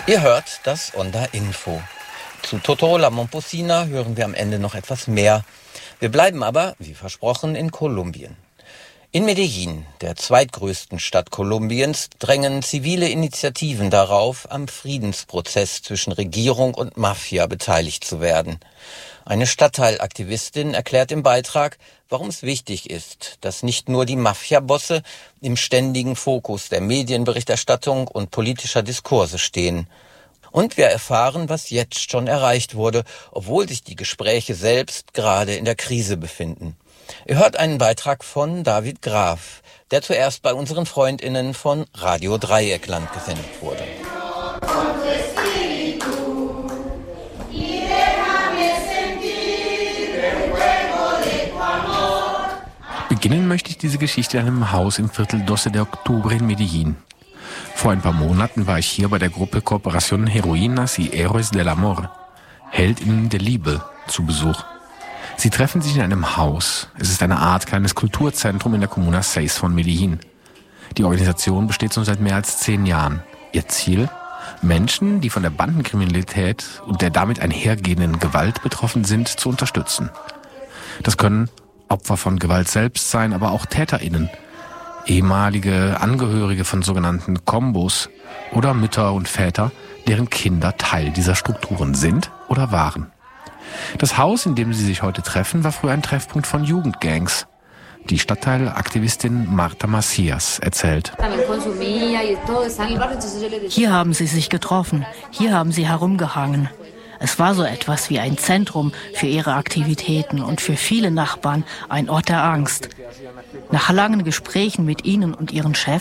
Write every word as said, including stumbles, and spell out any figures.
Ihr hört das Onda Info. Zu Toto La Momposina hören wir am Ende noch etwas mehr. Wir bleiben aber, wie versprochen, in Kolumbien. In Medellín, der zweitgrößten Stadt Kolumbiens, drängen zivile Initiativen darauf, am Friedensprozess zwischen Regierung und Mafia beteiligt zu werden. Eine Stadtteilaktivistin erklärt im Beitrag, warum es wichtig ist, dass nicht nur die Mafia-Bosse im ständigen Fokus der Medienberichterstattung und politischer Diskurse stehen. Und wir erfahren, was jetzt schon erreicht wurde, obwohl sich die Gespräche selbst gerade in der Krise befinden. Ihr hört einen Beitrag von David Graf, der zuerst bei unseren FreundInnen von Radio Dreieckland gesendet wurde. Beginnen möchte ich diese Geschichte in einem Haus im Viertel Doce de Octubre in Medellín. Vor ein paar Monaten war ich hier bei der Gruppe Cooperación Heroínas y Héroes del Amor, HeldInnen der Liebe, zu Besuch. Sie treffen sich in einem Haus. Es ist eine Art kleines Kulturzentrum in der Comuna seis von Medellín. Die Organisation besteht schon seit mehr als zehn Jahren. Ihr Ziel? Menschen, die von der Bandenkriminalität und der damit einhergehenden Gewalt betroffen sind, zu unterstützen. Das können Opfer von Gewalt selbst sein, aber auch TäterInnen, ehemalige Angehörige von sogenannten Kombos oder Mütter und Väter, deren Kinder Teil dieser Strukturen sind oder waren. Das Haus, in dem sie sich heute treffen, war früher ein Treffpunkt von Jugendgangs. Die Stadtteilaktivistin Marta Macias erzählt. Hier haben sie sich getroffen, hier haben sie herumgehangen. Es war so etwas wie ein Zentrum für ihre Aktivitäten und für viele Nachbarn ein Ort der Angst. Nach langen Gesprächen mit ihnen und ihren Chefs